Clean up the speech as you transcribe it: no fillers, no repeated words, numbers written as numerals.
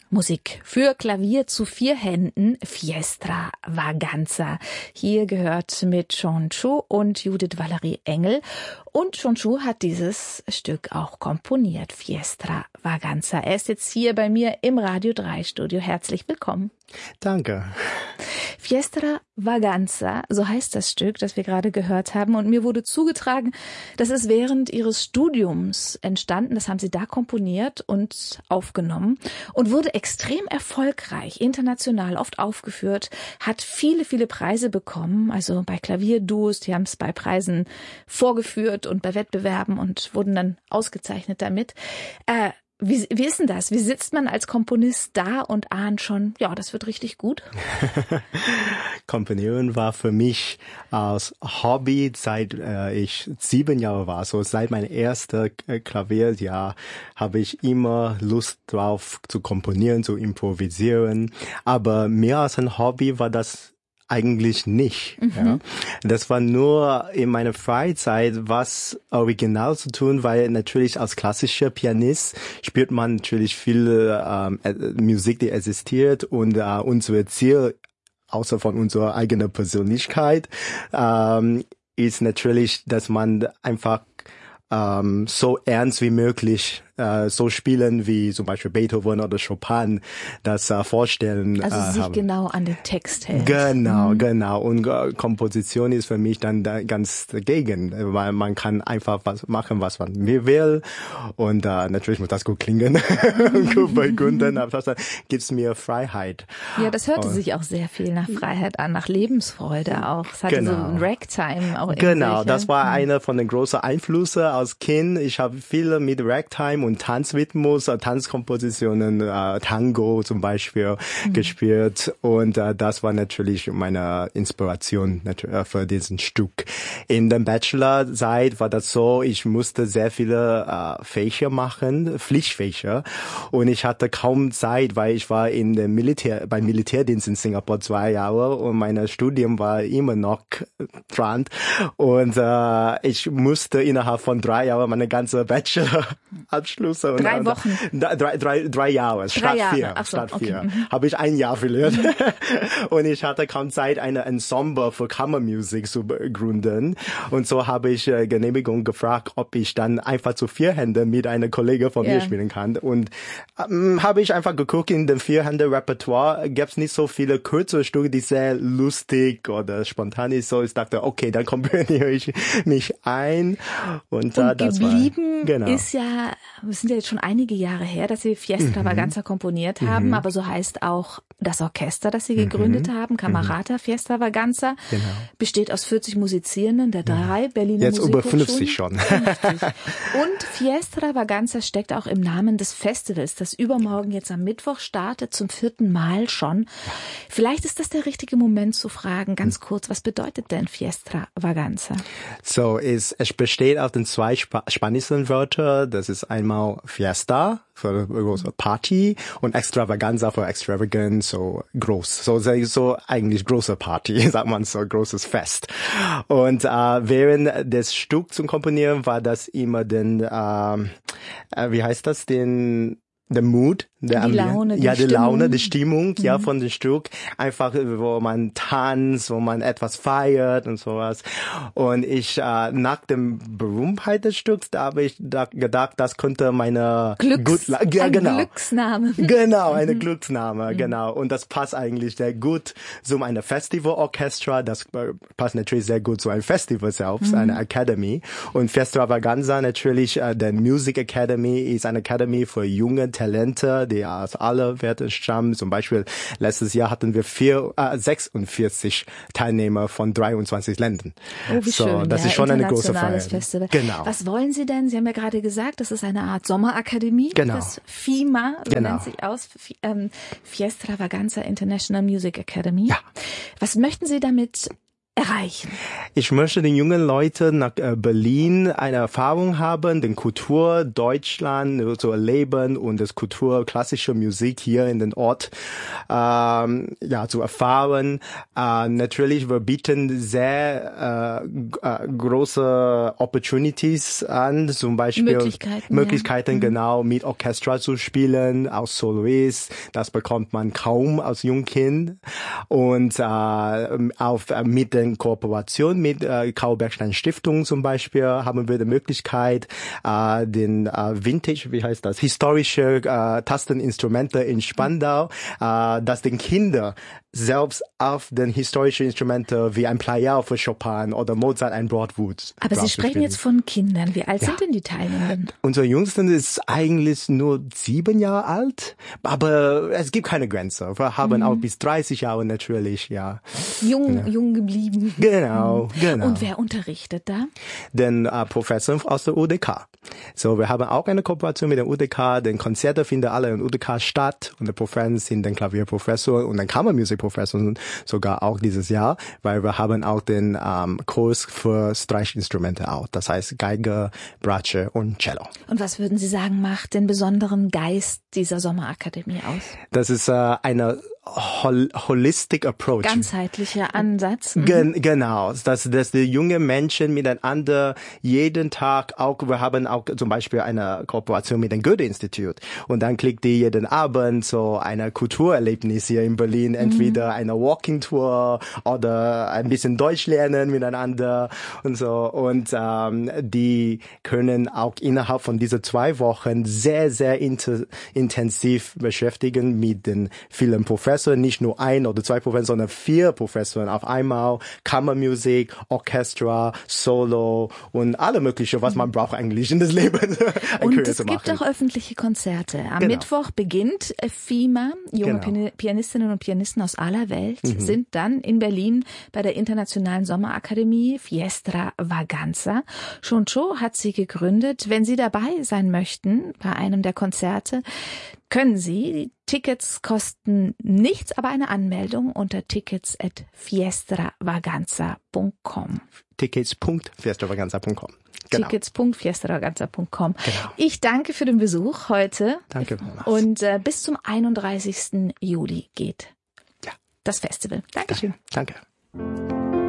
Musik für Klavier zu 4 Händen, Fiesta Vaganza. Hier gehört mit Sean Chu und Judith Valerie Engel. Und Sean Chu hat dieses Stück auch komponiert, Fiesta Vaganza. Er ist jetzt hier bei mir im Radio 3 Studio. Herzlich willkommen. Danke. Fiesta Vaganza, so heißt das Stück, das wir gerade gehört haben. Und mir wurde zugetragen, das ist während Ihres Studiums entstanden. Das haben Sie da komponiert und aufgenommen und wurde extrem erfolgreich, international oft aufgeführt, hat viele, viele Preise bekommen. Also bei Klavierduos, die haben es bei Preisen vorgeführt und bei Wettbewerben und wurden dann ausgezeichnet damit. Wie ist denn das? Wie sitzt man als Komponist da und ahnt schon, ja, das wird richtig gut? Komponieren war für mich als Hobby, seit ich 7 Jahre war. So seit meinem ersten Klavierjahr habe ich immer Lust drauf zu komponieren, zu improvisieren. Aber mehr als ein Hobby war das eigentlich nicht. Ja. Das war nur in meiner Freizeit was original zu tun, weil natürlich als klassischer Pianist spielt man natürlich viel Musik, die existiert und unser Ziel, außer von unserer eigenen Persönlichkeit, ist natürlich, dass man einfach so ernst wie möglich so spielen wie zum Beispiel Beethoven oder Chopin das vorstellen. Also sich genau an den Text hält. Genau. Und Komposition ist für mich dann ganz dagegen, weil man kann einfach was machen, was man will. Und natürlich muss das gut klingen, gut begründen, aber das gibt's mir Freiheit. Ja, das hörte sich auch sehr viel nach Freiheit an, nach Lebensfreude auch. Es hatte so ein Ragtime auch in Genau, sich, das war einer von den großen Einflüssen als Kind. Ich habe viele mit Ragtime und Tanzrhythmus, Tanzkompositionen, Tango zum Beispiel gespielt und das war natürlich meine Inspiration für diesen Stück. In der Bachelorzeit war das so, ich musste sehr viele Fächer machen, Pflichtfächer und ich hatte kaum Zeit, weil ich war beim Militärdienst in Singapur 2 Jahre und mein Studium war immer noch dran und ich musste innerhalb von 3 Jahren meine ganze Bachelor-Abschluss 3 Wochen. 3 Jahre, statt 4. Statt 4. Habe ich 1 Jahr verliert. Und ich hatte kaum Zeit, eine Ensemble für Kammermusik zu gründen. Und so habe ich Genehmigung gefragt, ob ich dann einfach zu 4 Hände mit einer Kollegin von mir spielen kann. Und habe ich einfach geguckt, in dem 4-Hände-Repertoire gab es nicht so viele kürzere Stücke, die sehr lustig oder spontan ist. So ich dachte, okay, dann komponiere ich mich ein. Und das geblieben war, genau. Ist ja, es sind ja jetzt schon einige Jahre her, dass Sie Fiesta Vaganza komponiert haben, aber so heißt auch das Orchester, das Sie gegründet haben, Camerata Fiesta Vaganza, besteht aus 40 Musizierenden der 3 Berliner Jetzt über Musikhochschulen. 50 schon. 50. Und Fiesta Vaganza steckt auch im Namen des Festivals, das übermorgen jetzt am Mittwoch startet, zum 4. Mal schon. Vielleicht ist das der richtige Moment zu fragen, ganz kurz, was bedeutet denn Fiesta Vaganza? So, es besteht aus den 2 spanischen Wörtern. Das ist einmal Fiesta für große Party und Extravaganza für extravagant, so groß. So eigentlich große Party, sagt man so, großes Fest. Und während des Stück zum Komponieren war das immer wie heißt das, der Mood, die Laune, die Stimmung, von dem Stück. Einfach, wo man tanzt, wo man etwas feiert und sowas. Und ich, nach dem Berühmtheit des Stücks, da habe ich gedacht, das könnte meine Glücksname. Genau, eine Glücksname, genau. Und das passt eigentlich sehr gut zu einem Festivalorchester. Das passt natürlich sehr gut zu einem Festival selbst, einer Academy. Und Fiesta Vaganza natürlich, der Music Academy ist eine Academy für junge Talente, die aus aller Werte stammen. Zum Beispiel letztes Jahr hatten wir 46 Teilnehmer von 23 Ländern. Oh, wie schön. Das ist schon eine große Feier. Festival. Genau. Was wollen Sie denn? Sie haben ja gerade gesagt, das ist eine Art Sommerakademie. Genau. Das FIMA, so nennt sich aus, Fiesta Vaganza International Music Academy. Ja. Was möchten Sie damit erreichen? Ich möchte den jungen Leuten nach Berlin eine Erfahrung haben, den Kultur Deutschland zu erleben und das Kultur klassische Musik hier in den Ort zu erfahren. Natürlich, wir bieten sehr große Opportunities an, zum Beispiel Möglichkeiten genau mit Orchester zu spielen, als Soloist. Das bekommt man kaum als Jungkind. Und mit der Kooperation mit Karl-Bergstein Stiftung zum Beispiel haben wir die Möglichkeit, den Vintage, historische Tasteninstrumente in Spandau, dass den Kindern selbst auf den historischen Instrumenten wie ein Pleyel für Chopin oder Mozart ein Broadwood. Aber Sie sprechen jetzt von Kindern. Wie alt sind denn die Teilnehmenden? Unser Jüngsten ist eigentlich nur 7 Jahre alt, aber es gibt keine Grenze. Wir haben auch bis 30 Jahre natürlich, ja. Jung geblieben. Genau. Und wer unterrichtet da? Den Professor aus der UDK. So, wir haben auch eine Kooperation mit der UDK. Den Konzerte finden alle in UDK statt und der Professor sind den Klavierprofessor und den Kammermusikprofessor sogar auch dieses Jahr, weil wir haben auch den Kurs für Streichinstrumente auch. Das heißt Geige, Bratsche und Cello. Und was würden Sie sagen, macht den besonderen Geist dieser Sommerakademie aus? Das ist eine holistic approach. Ganzheitlicher Ansatz. Genau, dass die jungen Menschen miteinander jeden Tag auch, wir haben auch zum Beispiel eine Kooperation mit dem Goethe-Institut und dann kriegt die jeden Abend so eine Kulturerlebnis hier in Berlin, entweder eine Walking-Tour oder ein bisschen Deutsch lernen miteinander und so und die können auch innerhalb von diesen 2 Wochen sehr, sehr intensiv beschäftigen mit den vielen Professoren, nicht nur 1 oder 2 Professoren, sondern 4 Professoren auf einmal, Kammermusik, Orchestra, Solo und alle mögliche, was man braucht eigentlich in das Leben. Und es gibt auch öffentliche Konzerte. Am Mittwoch beginnt FIMA, junge Pianistinnen und Pianisten aus aller Welt sind dann in Berlin bei der Internationalen Sommerakademie Fiestra Vaganza. Shuncho hat sie gegründet. Wenn Sie dabei sein möchten bei einem der Konzerte, können Sie. Die Tickets kosten nichts, aber eine Anmeldung unter tickets@fiestravagantza.com. Tickets.fiestravagantza.com. Genau. Tickets.fiestravagantza.com. Genau. Ich danke für den Besuch heute. Danke. Und bis zum 31. Juli geht das Festival. Dankeschön. Danke.